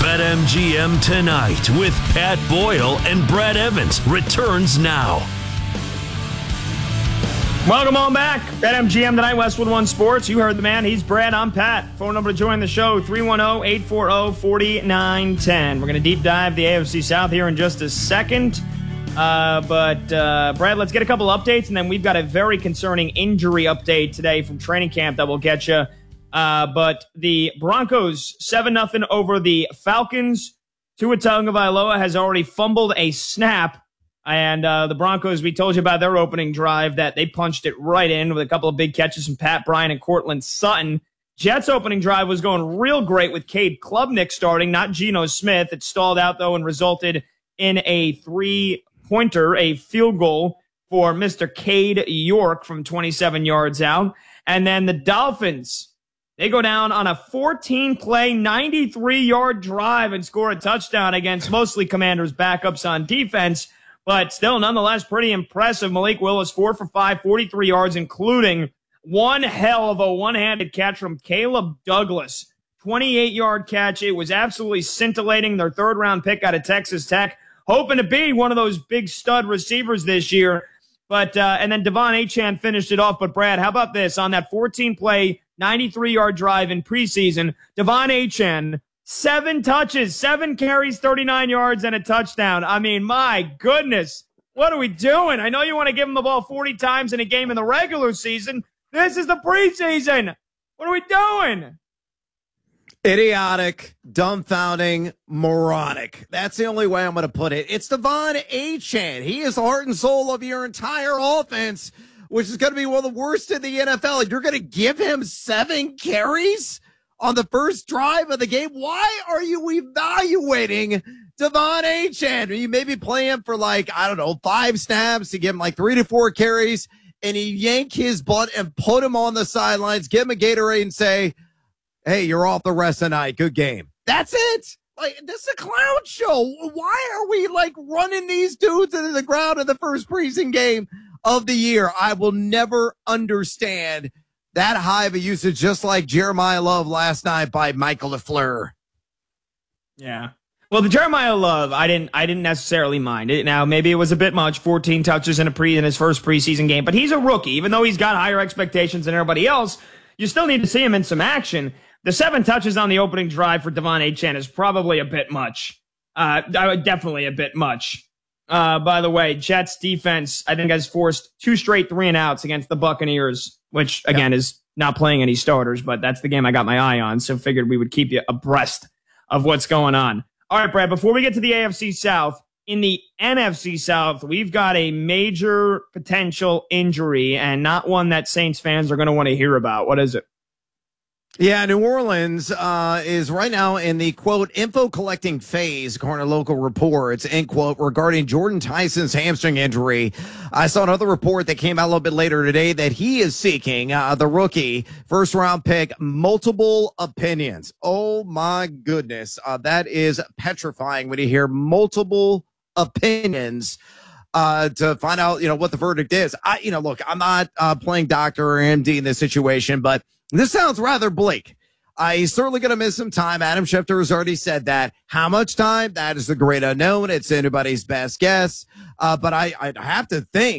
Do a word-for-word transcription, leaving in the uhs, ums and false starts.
BetMGM Tonight with Pat Boyle and Brad Evans returns now. Welcome on back. BetMGM Tonight, Westwood One Sports. You heard the man. He's Brad. I'm Pat. Phone number to join the show, three one zero, eight four zero, four nine one zero. We're going to deep dive the A F C South here in just a second. Uh, but, uh, Brad, let's get a couple updates, and then we've got a very concerning injury update today from training camp that will get you. Uh, but the Broncos, seven nothing over the Falcons. Tua Tagovailoa has already fumbled a snap. And uh, the Broncos, we told you about their opening drive, that they punched it right in with a couple of big catches from Pat Bryant and Cortland Sutton. Jets' opening drive was going real great with Cade Klubnik starting, not Geno Smith. It stalled out, though, and resulted in a three-pointer, a field goal for Mister Cade York from twenty-seven yards out. And then the Dolphins, they go down on a fourteen-play, ninety-three-yard drive and score a touchdown against mostly Commanders' backups on defense. But still, nonetheless, pretty impressive. Malik Willis, four for five, forty-three yards, including one hell of a one-handed catch from Caleb Douglas. twenty-eight-yard catch. It was absolutely scintillating. Their third-round pick out of Texas Tech, hoping to be one of those big stud receivers this year. But uh, and then Devon Achane finished it off. But, Brad, how about this? On that fourteen-play, ninety-three-yard drive in preseason, Devon Achane, Seven touches, seven carries, thirty-nine yards, and a touchdown. I mean, my goodness, what are we doing? I know you want to give him the ball forty times in a game in the regular season. This is the preseason. What are we doing? Idiotic, dumbfounding, moronic. That's the only way I'm going to put it. It's Devon Achane. He is the heart and soul of your entire offense, which is going to be one of the worst in the N F L. You're going to give him seven carries on the first drive of the game? Why are you evaluating Devon Achane? You maybe play him for like, I don't know, five snaps to give him like three to four carries, and you yank his butt and put him on the sidelines, give him a Gatorade and say, hey, you're off the rest of the night. Good game. That's it. Like, this is a clown show. Why are we like running these dudes into the ground in the first preseason game of the year? I will never understand that high of a usage, just like Jeremiah Love last night by Michael LaFleur. Yeah. Well, the Jeremiah Love, I didn't, I didn't necessarily mind it. Now, maybe it was a bit much, fourteen touches in a pre in his first preseason game, but he's a rookie. Even though he's got higher expectations than everybody else, you still need to see him in some action. The seven touches on the opening drive for Devon Achane is probably a bit much. Uh, definitely a bit much. Uh, by the way, Jets defense, I think, has forced two straight three and outs against the Buccaneers, which, again, yeah. is not playing any starters, but that's the game I got my eye on, so figured we would keep you abreast of what's going on. All right, Brad, before we get to the A F C South, in the N F C South, we've got a major potential injury, and not one that Saints fans are going to want to hear about. What is it? Yeah, New Orleans uh, is right now in the, quote, info collecting phase, according to local reports, end quote, regarding Jordan Tyson's hamstring injury. I saw another report that came out a little bit later today that he is seeking, uh, the rookie, first round pick, multiple opinions. Oh, my goodness. Uh, that is petrifying when you hear multiple opinions uh, to find out, you know, what the verdict is. I, you know, look, I'm not uh, playing doctor or M D in this situation, but this sounds rather bleak. Uh, he's certainly going to miss some time. Adam Schefter has already said that. How much time? That is the great unknown. It's anybody's best guess. Uh, but I, I have to think